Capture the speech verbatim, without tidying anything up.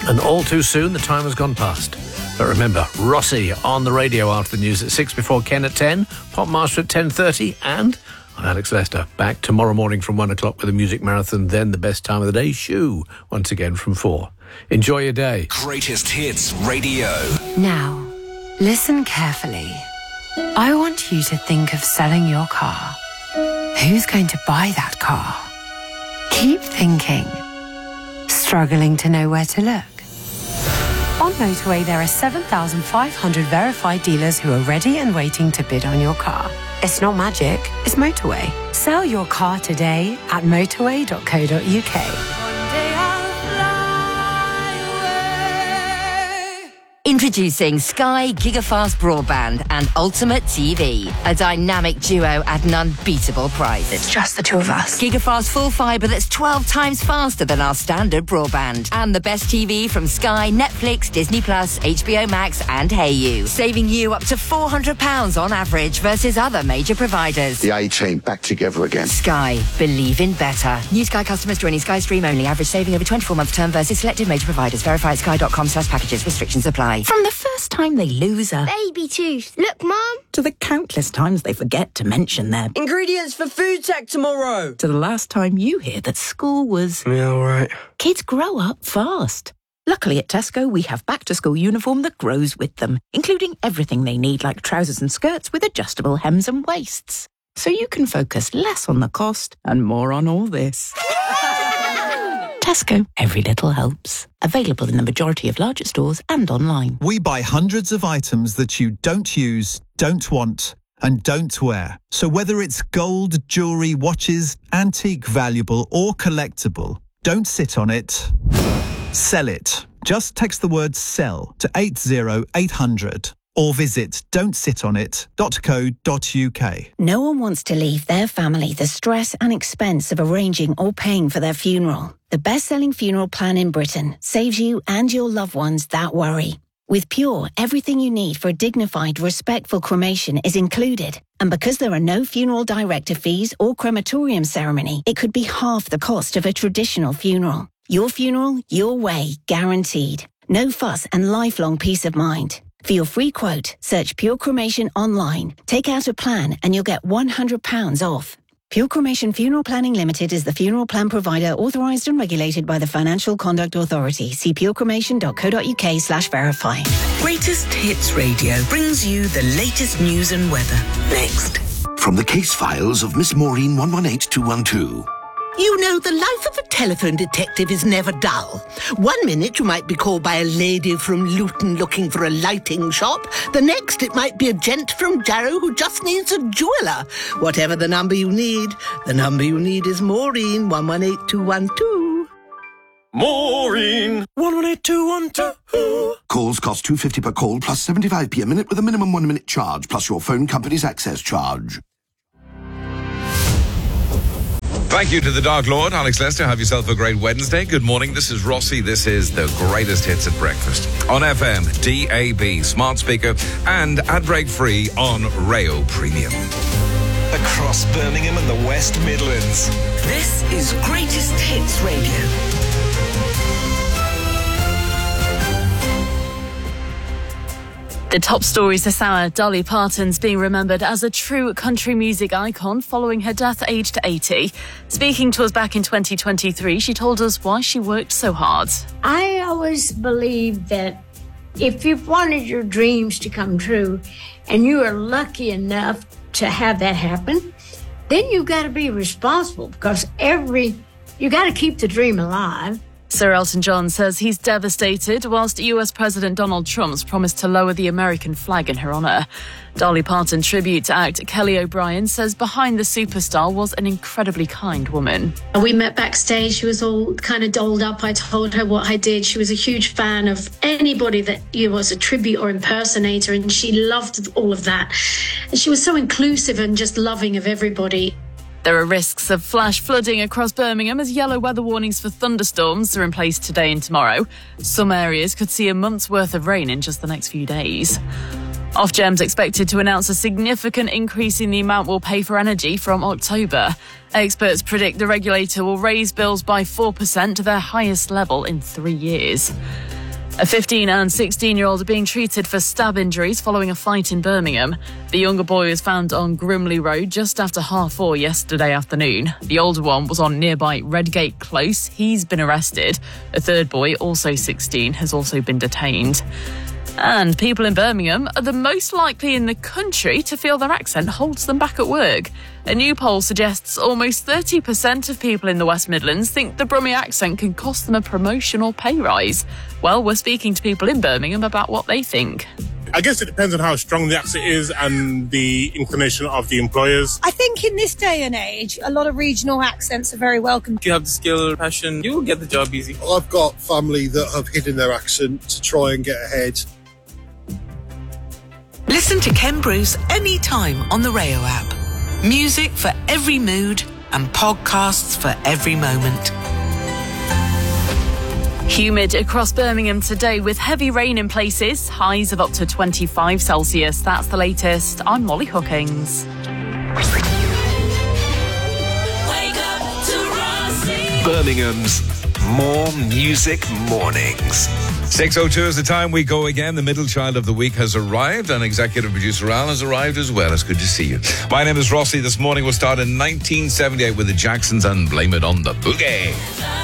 And all too soon, the time has gone past. But remember, Rossi on the radio after the news at six, before Ken at ten, Pop Master at ten thirty, and I'm Alex Lester, back tomorrow morning from one o'clock with a music marathon, then the best time of the day, Shoe, once again from four. Enjoy your day. Greatest Hits Radio. Now, listen carefully. I want you to think of selling your car. Who's going to buy that car? Keep thinking. Struggling to know where to look? On Motorway, there are seven thousand five hundred verified dealers who are ready and waiting to bid on your car. It's not magic, it's Motorway. Sell your car today at motorway dot co dot uk. Introducing Sky Gigafast Broadband and Ultimate T V. A dynamic duo at an unbeatable price. It's just the two of us. Gigafast full fibre that's twelve times faster than our standard broadband. And the best T V from Sky, Netflix, Disney Plus, H B O Max and Hey You. Saving you up to four hundred pounds on average versus other major providers. The A-Team back together again. Sky. Believe in better. New Sky customers joining Sky Stream only. Average saving over twenty-four month term versus selected major providers. Verify at sky dot com slash packages. Restrictions apply. From the first time they lose a baby tooth. Look, Mum. To the countless times they forget to mention their ingredients for food tech tomorrow. To the last time you hear that school was... Yeah, all right. Kids grow up fast. Luckily at Tesco, we have back-to-school uniform that grows with them, including everything they need, like trousers and skirts with adjustable hems and waists. So you can focus less on the cost and more on all this. Tesco, every little helps. Available in the majority of larger stores and online. We buy hundreds of items that you don't use, don't want, and don't wear. So whether it's gold, jewellery, watches, antique, valuable or collectible, don't sit on it. Sell it. Just text the word SELL to eight zero eight hundred or visit don't sit on it dot co dot uk. No one wants to leave their family the stress and expense of arranging or paying for their funeral. The best-selling funeral plan in Britain saves you and your loved ones that worry. With Pure, everything you need for a dignified, respectful cremation is included. And because there are no funeral director fees or crematorium ceremony, it could be half the cost of a traditional funeral. Your funeral, your way, guaranteed. No fuss and lifelong peace of mind. For your free quote, search Pure Cremation online. Take out a plan and you'll get one hundred pounds off. Pure Cremation Funeral Planning Limited is the funeral plan provider authorised and regulated by the Financial Conduct Authority. See pure cremation dot co dot uk slash verify. Greatest Hits Radio brings you the latest news and weather. Next. From the case files of Miss Maureen one one eight two one two. You know, the life of a telephone detective is never dull. One minute you might be called by a lady from Luton looking for a lighting shop. The next it might be a gent from Jarrow who just needs a jeweller. Whatever the number you need, the number you need is Maureen one one eight two one two. Maureen one one eight two one two. Calls cost two pounds fifty per call plus seventy-five p a minute with a minimum one minute charge plus your phone company's access charge. Thank you to the Dark Lord, Alex Lester. Have yourself a great Wednesday. Good morning. This is Rossi. This is the greatest hits at breakfast. On F M, D A B, smart speaker, and ad break free on Rayo Premium. Across Birmingham and the West Midlands. This is Greatest Hits Radio. The top stories this hour. Dolly Parton's being remembered as a true country music icon following her death aged eighty. Speaking to us back in twenty twenty-three, she told us why she worked so hard. I always believed that if you've wanted your dreams to come true and you are lucky enough to have that happen, then you've got to be responsible because every, you got to keep the dream alive. Sir Elton John says he's devastated whilst U S President Donald Trump's promised to lower the American flag in her honour. Dolly Parton tribute act Kelly O'Brien says behind the superstar was an incredibly kind woman. We met backstage. She was all kind of dolled up. I told her what I did. She was a huge fan of anybody that you know, was a tribute or impersonator, and she loved all of that. And she was so inclusive and just loving of everybody. There are risks of flash flooding across Birmingham as yellow weather warnings for thunderstorms are in place today and tomorrow. Some areas could see a month's worth of rain in just the next few days. Ofgem's expected to announce a significant increase in the amount we'll pay for energy from October. Experts predict the regulator will raise bills by four percent to their highest level in three years. A fifteen and sixteen-year-old are being treated for stab injuries following a fight in Birmingham. The younger boy was found on Grimley Road just after half four yesterday afternoon. The older one was on nearby Redgate Close. He's been arrested. A third boy, also sixteen, has also been detained. And people in Birmingham are the most likely in the country to feel their accent holds them back at work. A new poll suggests almost thirty percent of people in the West Midlands think the Brummie accent can cost them a promotion or pay rise. Well, we're speaking to people in Birmingham about what they think. I guess it depends on how strong the accent is and the inclination of the employers. I think in this day and age, a lot of regional accents are very welcome. If you have the skill or passion, you will get the job easy. I've got family that have hidden their accent to try and get ahead. Listen to Ken Bruce anytime on the Rayo app. Music for every mood and podcasts for every moment. Humid across Birmingham today with heavy rain in places. Highs of up to twenty-five Celsius. That's the latest. I'm Molly Hookings. Wake up to Rossi. Birmingham's More Music Mornings. six oh two is the time we go again. The middle child of the week has arrived, and executive producer Al has arrived as well. It's good to see you. My name is Rossi. This morning will start in nineteen seventy-eight with the Jacksons and Blame It on the Boogie.